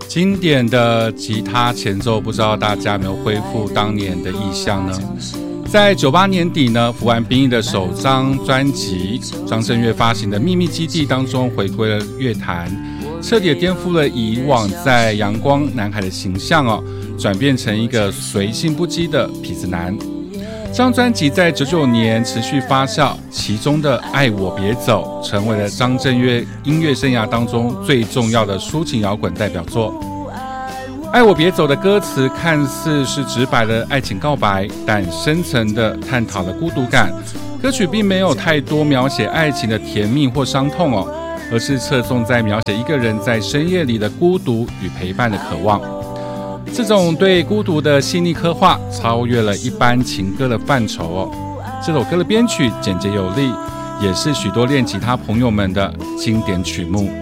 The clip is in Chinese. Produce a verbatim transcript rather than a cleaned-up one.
经典的吉他前奏，不知道大家有没有恢复当年的意象呢？在九八年底呢，服完兵役的首张专辑张震岳发行的《秘密基地》当中回归了乐坛，彻底颠覆了以往在阳光男孩的形象哦，转变成一个随性不羁的痞子男。这张专辑在九九年持续发酵，其中的《爱我别走》成为了张震岳音乐生涯当中最重要的抒情摇滚代表作。爱我别走的歌词看似是直白的爱情告白，但深层的探讨了孤独感。歌曲并没有太多描写爱情的甜蜜或伤痛哦，而是侧重在描写一个人在深夜里的孤独与陪伴的渴望。这种对孤独的细腻刻画，超越了一般情歌的范畴哦。这首歌的编曲简洁有力，也是许多练吉他朋友们的经典曲目。